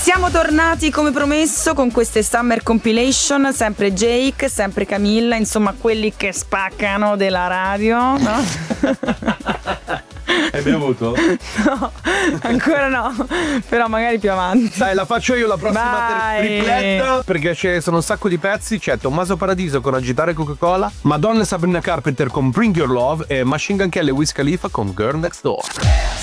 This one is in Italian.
Siamo tornati come promesso con queste Summer Compilation, sempre Jake, sempre Camilla, insomma quelli che spaccano della radio, no? Hai bevuto? No, ancora no, però magari più avanti. Dai, la faccio io la prossima tripletta, perché ci sono un sacco di pezzi. C'è Tommaso Paradiso con Agitare Coca-Cola, Madonna e Sabrina Carpenter con Bring Your Love e Machine Gun Kelly e Wiz Khalifa con Girl Next Door.